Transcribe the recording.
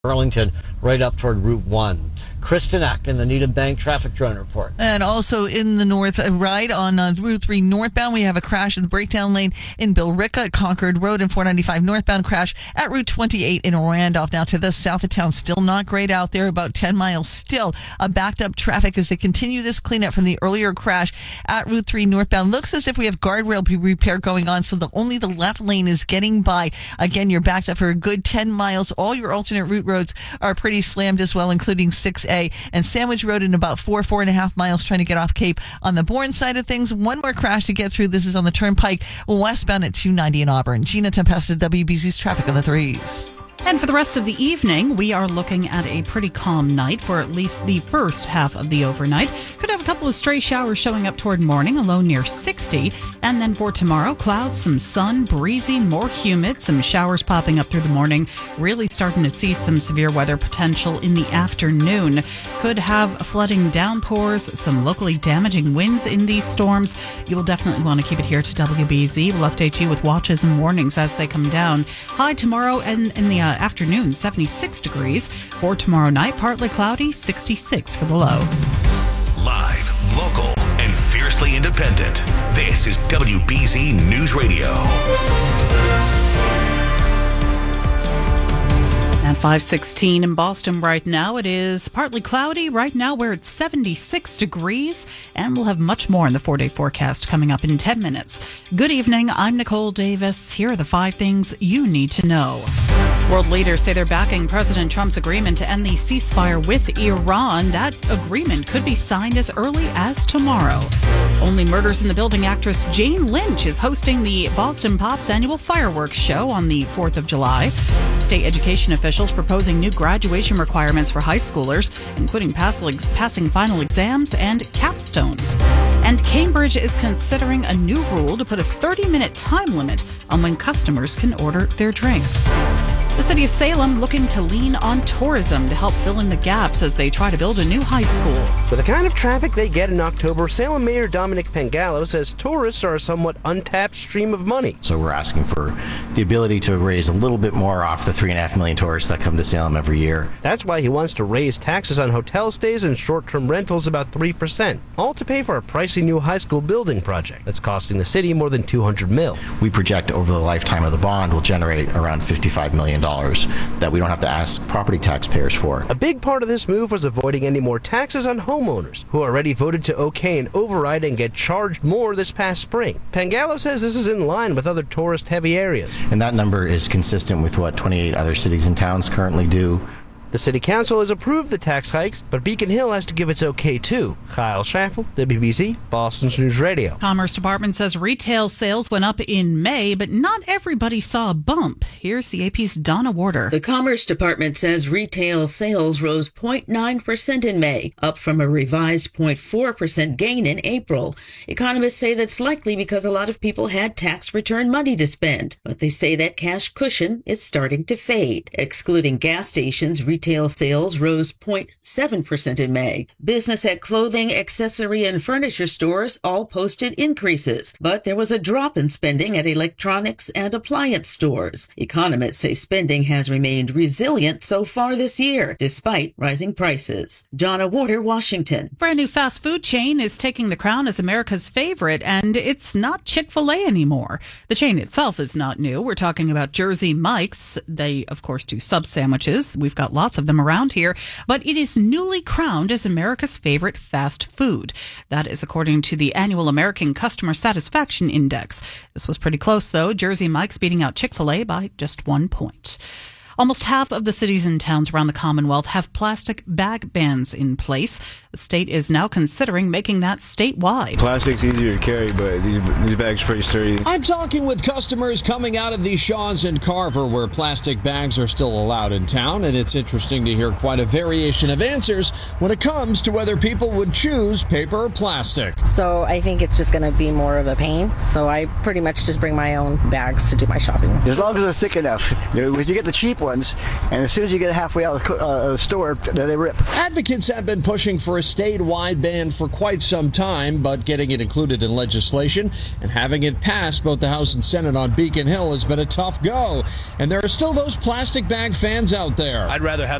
Burlington, right up toward Route 1. Kristen Eck in the Needham Bank traffic drone report. And also in the north, right on Route 3 northbound, we have a crash in the breakdown lane in Billerica at Concord Road, and 495 northbound crash at Route 28 in Randolph. Now to the south of town, still not great out there, about 10 miles still. Backed up traffic as they continue this cleanup from the earlier crash at Route 3 northbound. Looks as if we have guardrail repair going on, so only the left lane is getting by. Again, you're backed up for a good 10 miles. All your alternate route roads are pretty slammed as well, including 6A and Sandwich Road in about 4.5 miles trying to get off Cape. On the Bourne side of things, one more crash to get through. This is on the Turnpike westbound at 290 in Auburn. Gina Tempesta, WBZ's Traffic on the Threes. And for the rest of the evening, we are looking at a pretty calm night for at least the first half of the overnight. Could have a couple of stray showers showing up toward morning, a low near 60. And then for tomorrow, clouds, some sun, breezy, more humid, some showers popping up through the morning. Really starting to see some severe weather potential in the afternoon. Could have flooding downpours, some locally damaging winds in these storms. You will definitely want to keep it here to WBZ. We'll update you with watches and warnings as they come down. High tomorrow and in the afternoon, 76 degrees. For tomorrow night, partly cloudy, 66 for the low. Live, local, and fiercely independent. This is WBZ News Radio. At 5:16 in Boston right now, it is partly cloudy. Right now we're at 76 degrees, and we'll have much more in the 4-day forecast coming up in 10 minutes. Good evening, I'm Nicole Davis. Here are the 5 things you need to know. World leaders say they're backing President Trump's agreement to end the ceasefire with Iran. That agreement could be signed as early as tomorrow. Only Murders in the Building actress Jane Lynch is hosting the Boston Pops annual fireworks show on the 4th of July. State education officials proposing new graduation requirements for high schoolers, including passing final exams and capstones. And Cambridge is considering a new rule to put a 30-minute time limit on when customers can order their drinks. The city of Salem looking to lean on tourism to help fill in the gaps as they try to build a new high school. With the kind of traffic they get in October, Salem Mayor Dominic Pangallo says tourists are a somewhat untapped stream of money. So we're asking for the ability to raise a little bit more off the 3.5 million tourists that come to Salem every year. That's why he wants to raise taxes on hotel stays and short-term rentals about 3%, all to pay for a pricey new high school building project that's costing the city more than $200 million. We project over the lifetime of the bond will generate around $55 million that we don't have to ask property taxpayers for. A big part of this move was avoiding any more taxes on homeowners who already voted to okay an override and get charged more this past spring. Pangallo says this is in line with other tourist-heavy areas. And that number is consistent with what 28 other cities and towns currently do. The City Council has approved the tax hikes, but Beacon Hill has to give its okay too. Kyle Schaffel, WBZ, Boston's News Radio. Commerce Department says retail sales went up in May, but not everybody saw a bump. Here's the AP's Donna Warder. The Commerce Department says retail sales rose 0.9% in May, up from a revised 0.4% gain in April. Economists say that's likely because a lot of people had tax return money to spend, but they say that cash cushion is starting to fade. Excluding gas stations, retail sales rose 0.7% in May. Business at clothing, accessory, and furniture stores all posted increases, but there was a drop in spending at electronics and appliance stores. Economists say spending has remained resilient so far this year, despite rising prices. Donna Warder, Washington. Brand new fast food chain is taking the crown as America's favorite, and it's not Chick-fil-A anymore. The chain itself is not new. We're talking about Jersey Mike's. They, of course, do sub sandwiches. We've got lots of them around here, but it is newly crowned as America's favorite fast food. That is according to the annual American Customer Satisfaction Index. This was pretty close, though. Jersey Mike's beating out Chick-fil-A by just 1 point. Almost half of the cities and towns around the Commonwealth have plastic bag bans in place. The state is now considering making that statewide. Plastic's easier to carry, but these bags are pretty sturdy. I'm talking with customers coming out of the Shaw's and Carver, where plastic bags are still allowed in town, and it's interesting to hear quite a variation of answers when it comes to whether people would choose paper or plastic. So I think it's just going to be more of a pain. So I pretty much just bring my own bags to do my shopping. As long as they're thick enough. You know, when you get the cheap ones, and as soon as you get halfway out of the store, they rip. Advocates have been pushing for a statewide ban for quite some time, but getting it included in legislation and having it pass both the House and Senate on Beacon Hill has been a tough go. And there are still those plastic bag fans out there. I'd rather have